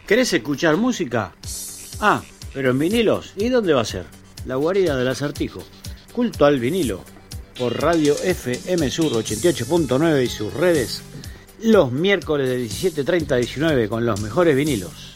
¿Querés escuchar música? Ah, pero en vinilos. ¿Y dónde va a ser? La guarida del Acertijo. Culto al vinilo. Por Radio FM Sur 88.9 y sus redes. Los miércoles de 17:30 a 19 con los mejores vinilos.